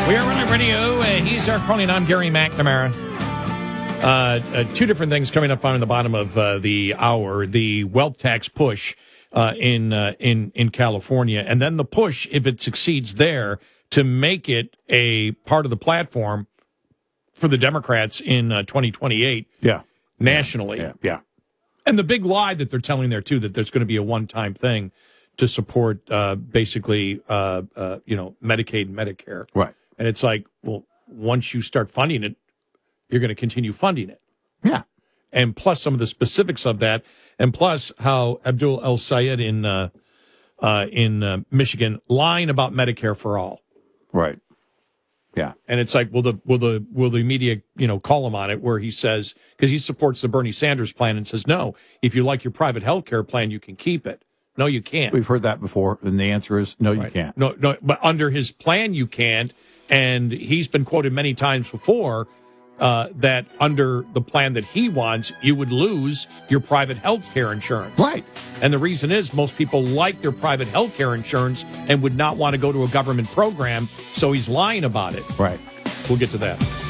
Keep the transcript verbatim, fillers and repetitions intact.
We are Running Radio. Uh, he's our calling. I'm Gary McNamara. Uh, uh, two different things coming up on the bottom of uh, the hour: the wealth tax push uh, in uh, in in California, and then the push, if it succeeds there, to make it a part of the platform for the Democrats in uh, twenty twenty-eight. Yeah, nationally. Yeah, yeah, and the big lie that they're telling there too, that there's going to be a one-time thing to support uh, basically, uh, uh, you know, Medicaid and Medicare. Right. And it's like, well, once you start funding it, you're going to continue funding it. Yeah. And plus some of the specifics of that, and plus how Abdul El Sayed in uh, uh, in uh, Michigan lying about Medicare for all. Right. Yeah. And it's like, will the will the will the media, you know, call him on it, where he says, because he supports the Bernie Sanders plan and says, no, if you like your private health care plan, you can keep it. No, you can't. We've heard that before, and the answer is no, Right. you can't. No, no, but under his plan, you can't. And he's been quoted many times before uh, that under the plan that he wants, you would lose your private health care insurance. Right. And the reason is most people like their private health care insurance and would not want to go to a government program, so he's lying about it. Right. We'll get to that.